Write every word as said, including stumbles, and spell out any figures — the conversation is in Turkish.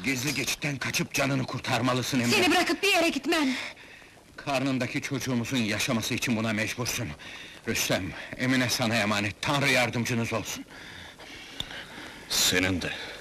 Gizli geçitten kaçıp canını kurtarmalısın Emine! Seni bırakıp bir yere gitmem! Karnındaki çocuğumuzun yaşaması için buna mecbursun! Rüstem, Emine sana emanet, Tanrı yardımcınız olsun! Senin de!